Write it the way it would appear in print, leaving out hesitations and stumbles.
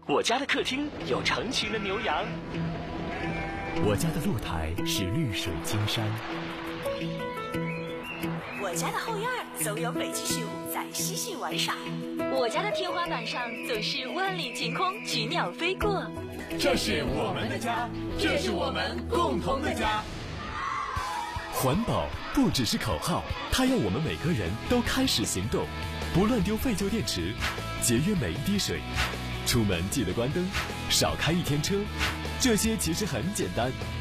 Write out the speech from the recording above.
我家的客厅有成群的牛羊， 我家的露台是绿水青山， 我家的后院总有北极熊在嬉戏玩耍， 我家的天花板上总是万里晴空，菊鸟飞过。 这是我们的家，这是我们共同的家。 环保不只是口号，它要我们每个人都开始行动，不乱丢废旧电池，节约每一滴水，出门记得关灯，少开一天车。这些其实很简单，